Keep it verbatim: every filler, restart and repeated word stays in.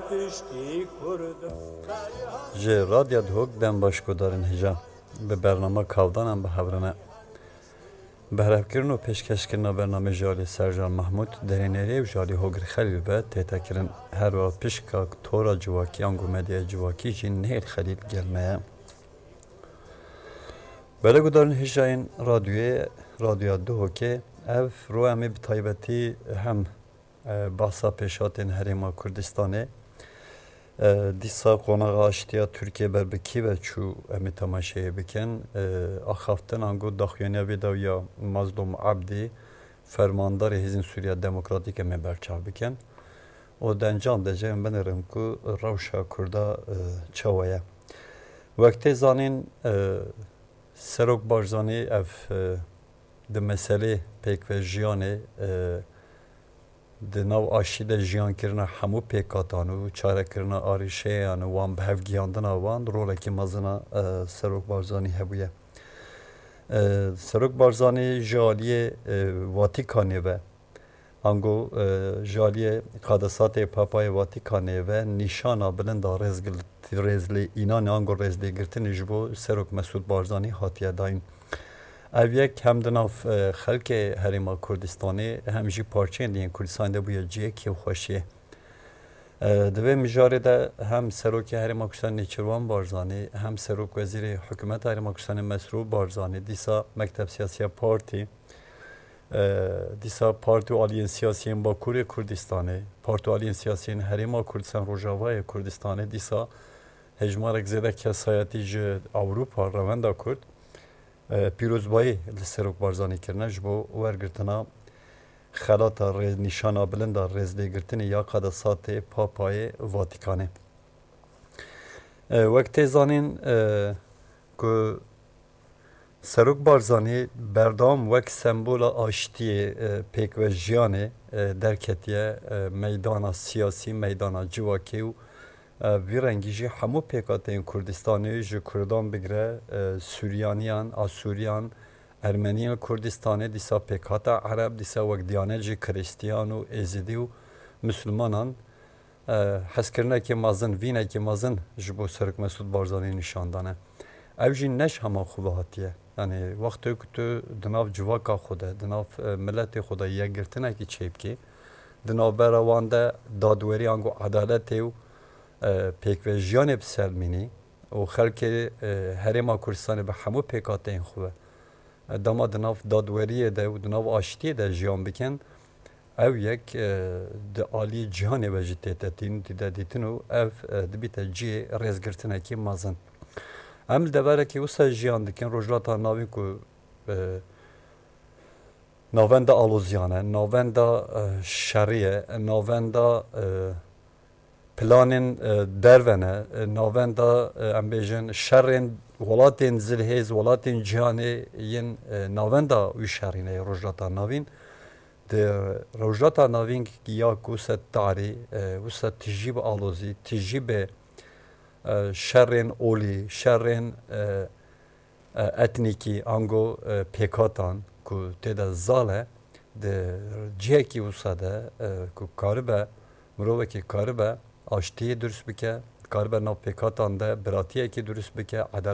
Ji radya dihok dem başkodarin hêja bi bername kavdanan bi hevrine. Behrevkirin û pêşkêşkirina bername ji alî Serjan Mahmûd derênêriyê û ji alî Hogir Xelîl ve tête kirin. Her wa pişka tora civakî an medyaya civakî jî Nihêl Xelîl gelmeye. Beregudarên hêjayên radyoyê radyoya dihokê ev ro em ê bi taybetî hem bahsa pêşhatên Herêma Kurdistanê dîsa qonağa aştiya Tirkiye ber bi kî ve çû em ê temaşeyê bikin. Axaftin ango daxuyaniya vê dawiya Mazlum Abdî fermandarê Hêzên Sûriya Demokratîk em ê berçav bikin. O dencam de em binirim ku rewşa Kurda çawa ye. Wek tê zanîn Serok Barzanî ev di meselê pêkvejiyanê di nav aşî de jiyankirina hemû pêkatan û çarekirina arîşeyan û wan bi hevgiyandina wan rolekî mezina Serok Barzanî hebûye. Serok Barzanî ji aliyê Watîkanê ve ango ji aliyê qadesatê Papayê Watîkanê ve nîşana bilind a rêzlêînanê ango rêzlêgirtinê ji bo Serok Mesûd Barzanî hatiye dayîn. Ev yek hem di nav xelkê Herêma Kurdistanê hem jî parçeyên yên Kurdistanê de bûye ciyekî xweşiyê. Di vê mijarê de hem Serokê Herêma Kurdistanê Nêçîrvan Barzanî hem Serok Wezîrê Hikûmeta Herêma Kurdistanê Mesrûr Barzanî dîsa Mekteb Siyasiya Partî dîsa Parti û Aliyên Siyasiyên Bakurê Kurdistanê, Parti û Aliyên Siyasiyên Herêma Kurdistan Rojavayê Kurdistanê dîsa hejmarek zêde kesayetî ji Ewropa Rewenda Kurd pîrozbayî li Serok Barzanî kirine ji bo wergirtina xelata nîşana bilind a rêzlêgirtinê ya qadesatê Papayê Watîkanê. Wek tê zanîn ku Serok Barzanî berdam wek sembola aştiyê pêkvejiyanê derketiye meydana siyasî, meydana civakê û vî rengî jî hemû pêkateyên Kurdistanê ji Kurdan bigire Sûriyaniyan, Asûriyan, Ermeniyên Kurdistanê dîsa pêkhata Ereb dîsa wek Diyanet jî Kristiyan û Êzidî û Mislimanan hezkirinekê mezin, vînekê mezin ji bo Serok Mesûd Barzanî nîşandane. Ev jî neş hema xwe hatiye. Yani wextê ku tu di nav civaka xwe de, di nav miletê xwe de yekgirtinekî çêbikî, di navbera wan de dadwerî ango edaletê û pêkvejiyanê biselmînî û xelkê Herêma Kurdistanê bi hemû pêkateyên xwe dema di nav dadweriyê de û di nav aştiyê de jiyan bikin, ev yek di aliyê cîhanê ve jî tê dîtin û ev dibîte ciyê rêzgirtinekî mezin. Em li deverekî wisa jiyan dikin rojhilata navîn ku navenda alozyan e, navenda şerî ye, navenda planên derve ne, navenda em bêjin şerrên welatên zilhêz, welatên cîhanê yên navenda wî şerî ne rojhilata navîn. Di rojhilata navîn ya ku wisa tarî, wisa tijî bi alozî, tijî bê şerrên olî, şerrên etnîkî ango pêkatan ku tê de zal e di cihekî wisa de ku karibe mirovekî karibe aştiyê durust bike, karibe nav pêkatan de biratiyekî durust bike,